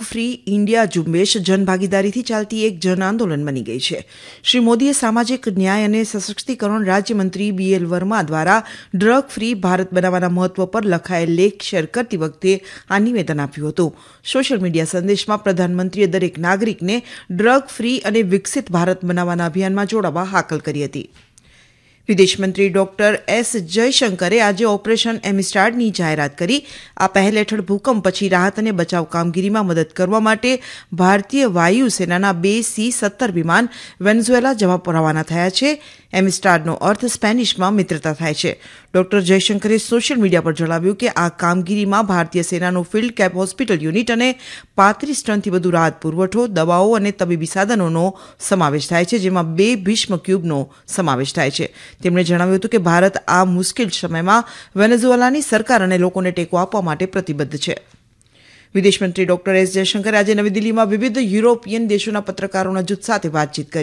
Free India ઝુંબેશ જનભાગીદારીથી ચાલતી એક જન આંદોલન બની ગઈ છે. શ્રી મોદીએ સામાજિક ન્યાય અને સશક્તિકરણ રાજ્યમંત્રી BL વર્મા દ્વારા ડ્રગ ફ્રી ભારત બનાવવાના મહત્વ પર લખાયેલ લેખ શેર કરતી વખતે આ નિવેદન આપ્યું હતું. સોશિયલ મીડિયા સંદેશમાં પ્રધાનમંત્રીએ દરેક નાગરિકને ડ્રગ ફ્રી અને વિકસિત ભારત બનાવવાના અભિયાનમાં જોડાવા હાકલ કરી હતી. વિદેશમંત્રી ડોક્ટર S. જયશંકરે આજે ઓપરેશન એમિસ્ટાડની જાહેરાત કરી. આ પહેલ હેઠળ ભૂકંપ પછી રાહત અને બચાવ કામગીરીમાં મદદ કરવા માટે ભારતીય વાયુસેનાના 2 C-17 વિમાન વેનેઝુએલા જવા રવાના થયા છે. એમિસ્ટાડનો અર્થ સ્પેનિશમાં મિત્રતા થાય છે. ડોક્ટર જયશંકરે સોશિયલ મીડિયા પર જણાવ્યું કે આ કામગીરીમાં ભારતીય સેનાનું ફિલ્ડ કેપ હોસ્પિટલ યુનિટ અને 35 ટનથી વધુ રાહત પુરવઠો, દવાઓ અને તબીબી સાધનોનો સમાવેશ થાય છે, જેમાં 2 ભીષ્મ ક્યુબનો સમાવેશ થાય છે. તેમણે જણાવ્યું હતું કે ભારત આ મુશ્કેલ સમયમાં વેનેઝુએલાની સરકાર અને લોકોને ટેકો આપવા માટે પ્રતિબદ્ધ છે. વિદેશમંત્રી ડોક્ટર S. જયશંકરે આજે નવી દિલ્હીમાં વિવિધ યુરોપિયન દેશોના પત્રકારોના જૂથ સાથે વાતચીત કરી.